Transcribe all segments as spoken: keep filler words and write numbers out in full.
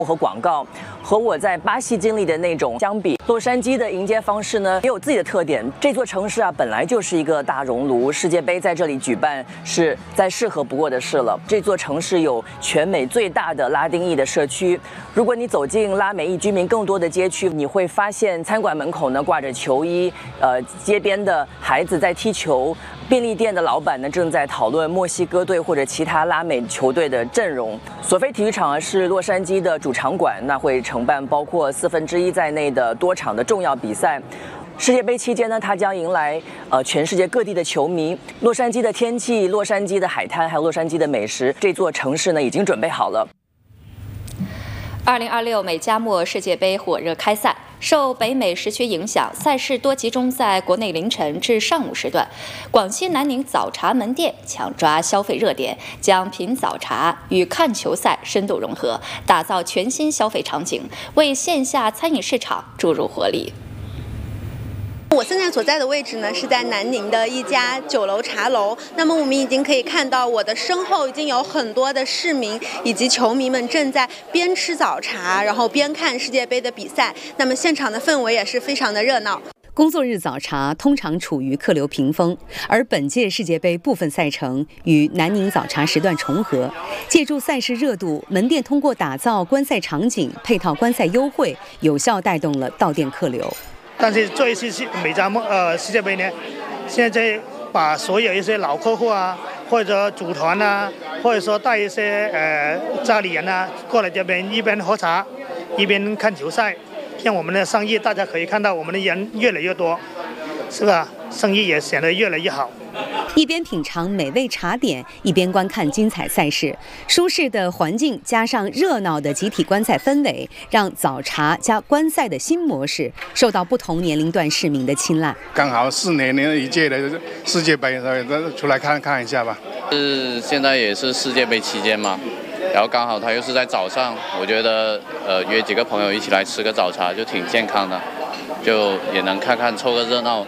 和广告，和我在巴西经历的那种相比，洛杉矶的迎接方式呢也有自己的特点。这座城市啊本来就是一个大熔炉，世界杯在这里举办是再适合不过的事了。这座城市有全美最大的拉丁裔的社区，如果你走进拉美裔居民更多的街区，你会发现餐馆门口呢挂着球衣，呃，街边的孩子在踢球。 便利店的老板呢正在讨论墨西哥队或者其他拉美球队的阵容。索菲体育场啊是洛杉矶的主场馆，那会承办包括四分之一在内的多场的重要比赛。世界杯期间呢，它将迎来呃全世界各地的球迷。洛杉矶的天气、洛杉矶的海滩，还有洛杉矶的美食，这座城市呢已经准备好了。 二零二六美加墨世界杯火热开赛，受北美时区影响，赛事多集中在国内凌晨至上午时段。广西南宁早茶门店抢抓消费热点，将品早茶与看球赛深度融合，打造全新消费场景，为线下餐饮市场注入活力。 我现在所在的位置呢，是在南宁的一家酒楼茶楼。那么我们已经可以看到，我的身后已经有很多的市民以及球迷们正在边吃早茶，然后边看世界杯的比赛。那么现场的氛围也是非常的热闹。 工作日早茶通常处于客流屏风，而本届世界杯部分赛程与南宁早茶时段重合。借助赛事热度，门店通过打造观赛场景、配套观赛优惠，有效带动了到店客流。 但是这一次美加墨呃世界杯呢，现在把所有一些老客户啊，或者组团啊，或者说带一些呃家里人啊过来这边，一边喝茶，一边看球赛，让我们的生意大家可以看到我们的人越来越多，是吧？生意也显得越来越好。 一边品尝美味茶点，一边观看精彩赛事，舒适的环境加上热闹的集体观赛氛围，让早茶加观赛的新模式受到不同年龄段市民的青睐。 刚好四年一届的世界杯，出来看看一下吧。 是现在也是世界杯期间嘛，然后刚好他又是在早上，我觉得呃约几个朋友一起来吃个早茶就挺健康的，就也能看看凑个热闹。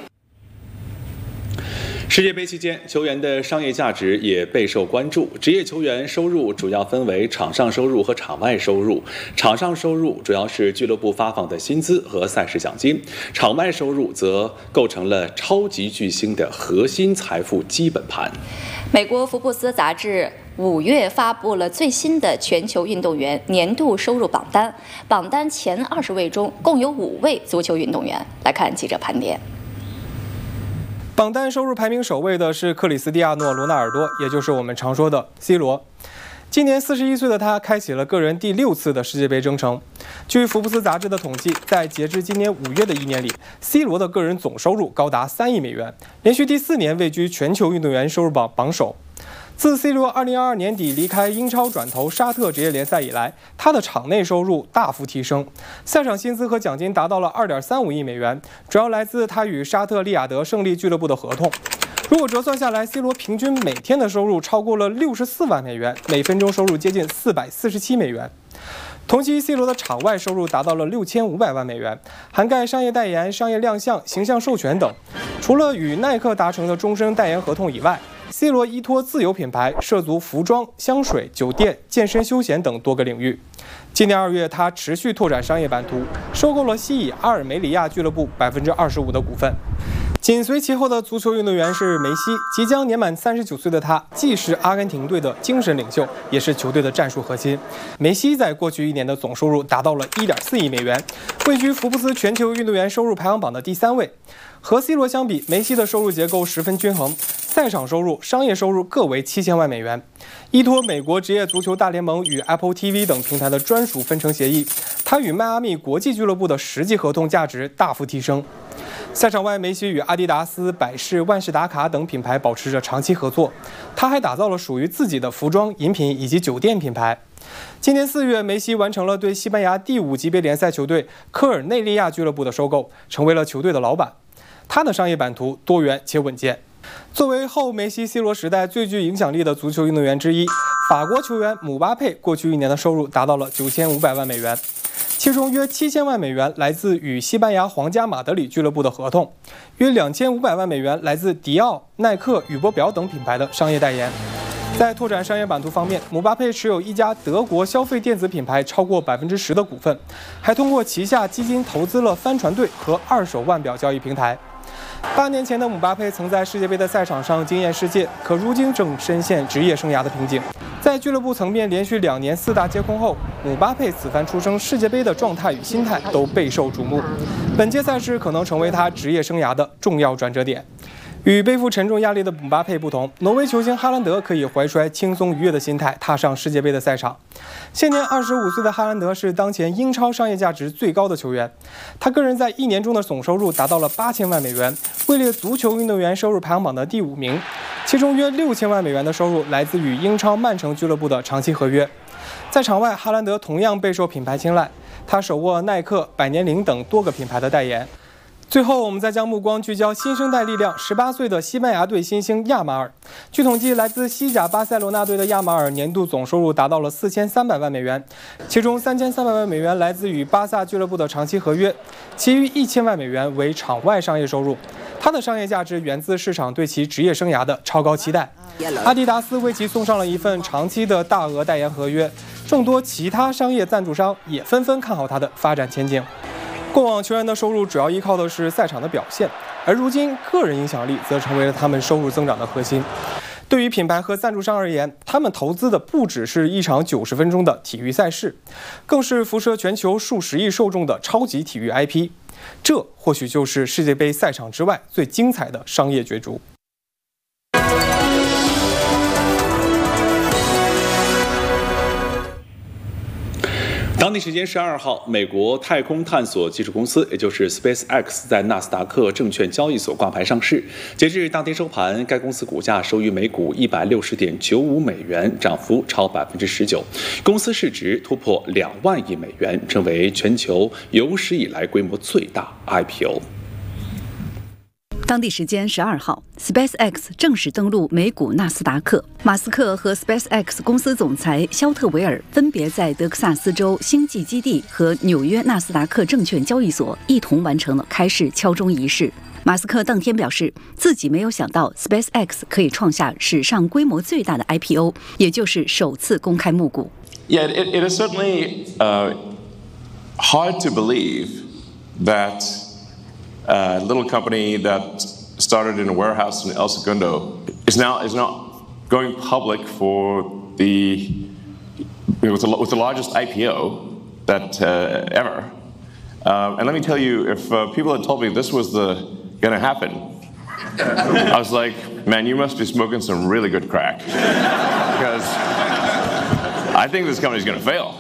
世界杯期间，球员的商业价值也备受关注。职业球员收入主要分为场上收入和场外收入。场上收入主要是俱乐部发放的薪资和赛事奖金，场外收入则构成了超级巨星的核心财富基本盘。 美国福布斯杂志五月发布了最新的全球运动员年度收入榜单，榜单前二十位中共有五位足球运动员。来看记者盘点。 榜单收入排名首位的是克里斯蒂亚诺·罗纳尔多，也就是我们常说的 C 罗。今年四十一岁的他，开启了个人第六次的世界杯征程。据福布斯杂志的统计，在截至今年五月的一年里 ，C 罗的个人总收入高达三亿美元，连续第四年位居全球运动员收入榜榜首。 自 C 罗二零二二年底离开英超转投沙特职业联赛以来，他的场内收入大幅提升，赛场薪资和奖金达到了二点三五亿美元，主要来自他与沙特利雅得胜利俱乐部的合同。如果折算下来 ，C 罗平均每天的收入超过了六十四万美元，每分钟收入接近四百四十七美元。 同期 ，C 罗的场外收入达到了六千五百万美元，涵盖商业代言、商业亮相、形象授权等。除了与耐克达成的终身代言合同以外， C 罗依托自有品牌涉足服装、香水、酒店、健身休闲等多个领域。今年二月，他持续拓展商业版图，收购了西乙阿尔梅里亚俱乐部百分之二十五的股份。紧随其后的足球运动员是梅西，即将年满三十九岁的他，既是阿根廷队的精神领袖，也是球队的战术核心。梅西在过去一年的总收入达到了一点四亿美元，位居福布斯全球运动员收入排行榜的第三位。和 C 罗相比，梅西的收入结构十分均衡，赛场收入、商业收入各为七千万美元。依托美国职业足球大联盟与 Apple T V 等平台的专属分成协议，他与迈阿密国际俱乐部的实际合同价值大幅提升。赛场外，梅西与阿迪达斯、百事、万事达卡等品牌保持着长期合作。他还打造了属于自己的服装、饮品以及酒店品牌。今年四月，梅西完成了对西班牙第五级别联赛球队科尔内利亚俱乐部的收购，成为了球队的老板。他的商业版图多元且稳健。作为后梅西、C 罗时代最具影响力的足球运动员之一，法国球员姆巴佩过去一年的收入达到了九千五百万美元。其中约七千万美元来自与西班牙皇家马德里俱乐部的合同，约两千五百万美元来自迪奥、耐克、宇舶表等品牌的商业代言。 在拓展商业版图方面，姆巴佩持有一家德国消费电子品牌超过百分之十的股份，还通过旗下基金投资了帆船队和二手腕表交易平台。八年前的姆巴佩曾在世界杯的赛场上惊艳世界，可如今正深陷职业生涯的瓶颈。在俱乐部层面连续两年四大皆空后，姆巴佩此番出征世界杯的状态与心态都备受瞩目。本届赛事可能成为他职业生涯的重要转折点。与背负沉重压力的姆巴佩不同，挪威球星哈兰德可以怀揣轻松愉悦的心态踏上世界杯的赛场。现年二十五岁的哈兰德是当前英超商业价值最高的球员，他个人在一年中的总收入达到了八千万美元，位列足球运动员收入排行榜的第五名，其中约六千万美元的收入来自于英超曼城俱乐部的长期合约。在场外，哈兰德同样备受品牌青睐，他手握耐克、百年灵等多个品牌的代言。最后，我们再将目光聚焦新生代力量，十八岁的西班牙队新星亚马尔。据统计，来自西甲巴塞罗那队的亚马尔年度总收入达到了四千三百万美元，其中三千三百万美元来自与巴萨俱乐部的长期合约，其余一千万美元为场外商业收入。他的商业价值源自市场对其职业生涯的超高期待。阿迪达斯为其送上了一份长期的大额代言合约，众多其他商业赞助商也纷纷看好他的发展前景。过往球员的收入主要依靠的是赛场的表现，而如今个人影响力则成为了他们收入增长的核心。对于品牌和赞助商而言，他们投资的不只是一场九十分钟的体育赛事，更是辐射全球数十亿受众的超级体育 I P。这或许就是世界杯赛场之外最精彩的商业角逐。 当地时间十二号，美国太空探索技术公司，也就是 SpaceX， 在纳斯达克证券交易所挂牌上市。截至当天收盘，该公司股价收于每股一百六十点九五美元，涨幅超百分之十九。公司市值突破两万亿美元，成为全球有史以来规模最大 I P O。 当地时间十二号 ，SpaceX 正式登陆美股纳斯达克。马斯克和 SpaceX 公司总裁肖特维尔分别在德克萨斯州星际基地和纽约纳斯达克证券交易所一同完成了开市敲钟仪式。马斯克当天表示，自己没有想到 SpaceX 可以创下史上规模最大的 I P O， 也就是首次公开募股。 Yeah, it, it is certainly uh, hard to believe that a little company that started in a warehouse in El Segundo is now is now going public for the you know, with, the, with the largest I P O that uh, ever. Uh, and let me tell you, if uh, people had told me this was the going to happen, I was like, man, you must be smoking some really good crack, because I think this company's going to fail.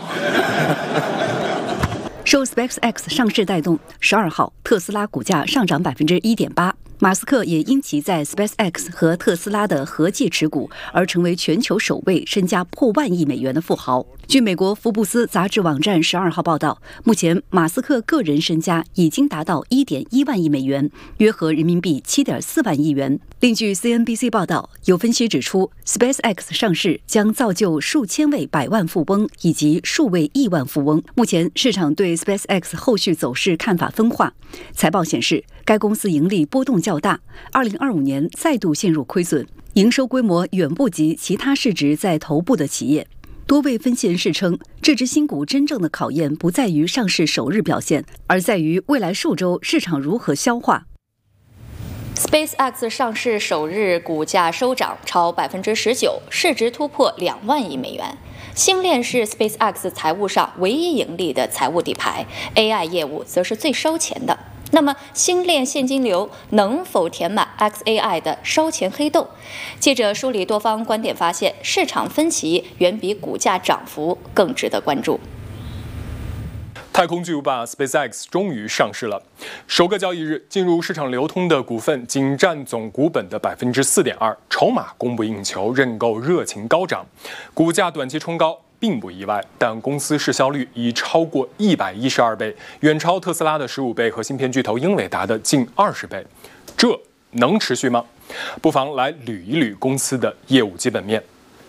受 SpaceX 上市带动，十二号特斯拉股价上涨百分之一点八。马斯克也因其在 SpaceX 和特斯拉的合计持股而成为全球首位身家破万亿美元的富豪。据美国福布斯杂志网站十二号报道，目前马斯克个人身家已经达到一点一万亿美元，约合人民币七点四万亿元。另据 C N B C 报道，有分析指出 ，SpaceX 上市将造就数千位百万富翁以及数位亿万富翁。目前市场对 SpaceX 后续走势看法分化。财报显示，该公司盈利波动较大，二零二五年再度陷入亏损，营收规模远不及其他市值在头部的企业。多位分析人士称，这只新股真正的考验不在于上市首日表现，而在于未来数周市场如何消化。 SpaceX 上市首日股价收涨超百分之十九，市值突破两万亿美元。星链是 SpaceX 财务上唯一盈利的财务底牌 ，A I 业务则是最烧钱的。那么，星链现金流能否填满 X A I 的烧钱黑洞？记者梳理多方观点，发现市场分歧远比股价涨幅更值得关注。 太空巨无霸 SpaceX 终于上市了，首个交易日进入市场流通的股份仅占总股本的百分之四点二，筹码供不应求，认购热情高涨，股价短期冲高并不意外，但公司市销率已超过一百一十二倍，远超特斯拉的十五倍和芯片巨头英伟达的近二十倍，这能持续吗？不妨来捋一捋公司的业务基本面。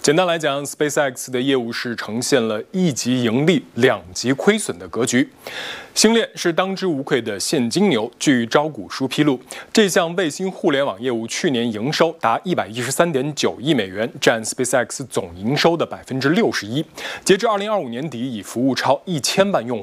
简单来讲 ，SpaceX 的业务是呈现了一级盈利、两级亏损的格局。星链是当之无愧的现金牛。据招股书披露，这项卫星互联网业务去年营收达一百一十三点九亿美元，占 SpaceX 总营收的百分之六十一。截至二零二五年底，已服务超一千万用户。